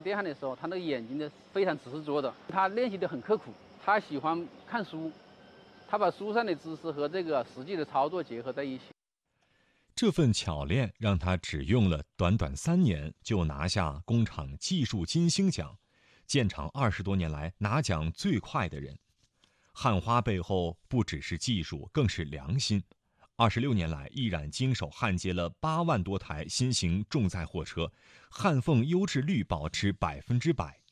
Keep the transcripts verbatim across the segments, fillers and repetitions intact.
电焊的时候，他那个眼睛的非常执着的，他练习的很刻苦，他喜欢看书，他把书上的知识和这个实际的操作结合在一起。 这份巧练让他只用了短短三年就拿下工厂技术金星奖，建厂二十多年来拿奖最快的人。焊花背后不只是技术，更是良心。二十六年来，易冉经手焊接了八万多台新型重载货车，焊缝优质率保持百分之百。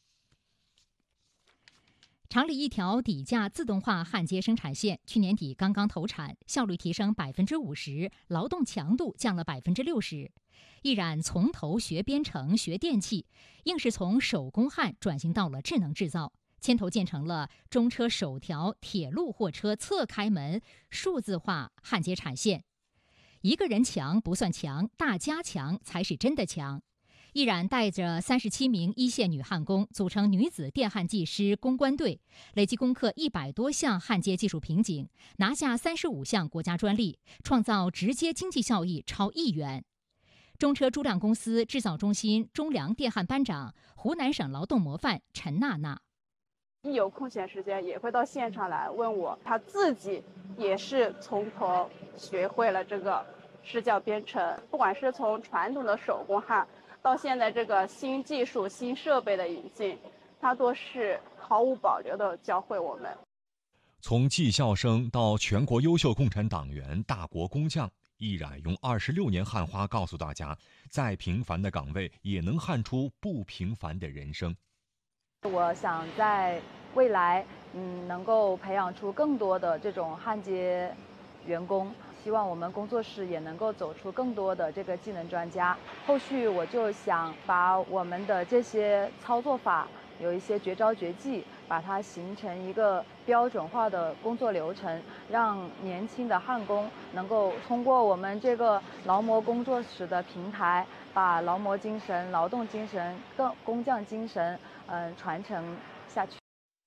厂里一条底架自动化焊接生产线去年底刚刚投产，效率提升百分之五十，劳动强度降了百分之六十。易冉从头学编程、学电气，硬是从手工焊转型到了智能制造，牵头建成了中车首条铁路货车侧开门数字化焊接产线。一个人强不算强，大家强才是真的强。易冉带着三十七名一线女焊工组成女子电焊技师攻关队，累计攻克一百多项焊接技术瓶颈，拿下三十五项国家专利，创造直接经济效益超亿元。中车朱亮公司制造中心中粮电焊班长、湖南省劳动模范陈娜娜， 一有空闲时间也会到现场来问我，他自己也是从头学会了这个支教编程，不管是从传统的手工焊到现在这个新技术、新设备的引进，他都是毫无保留地教会我们。 从技校生到全国优秀共产党员、大国工匠，易冉用二十六年焊花告诉大家，再平凡的岗位也能焊出不平凡的人生。 我想在未来，嗯，能够培养出更多的这种焊接员工。希望我们工作室也能够走出更多的这个技能专家。后续我就想把我们的这些操作法有一些绝招绝技，把它形成一个标准化的工作流程，让年轻的焊工能够通过我们这个劳模工作室的平台，把劳模精神、劳动精神、更工匠精神，嗯、呃，传承下去。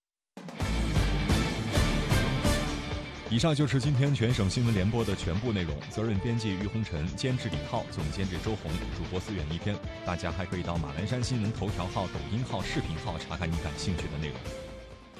以上就是今天全省新闻联播的全部内容，责任编辑于红尘，监制李浩，总监制周红，主播思远一天。大家还可以到马栏山新闻头条号、抖音号、视频号查看你感兴趣的内容。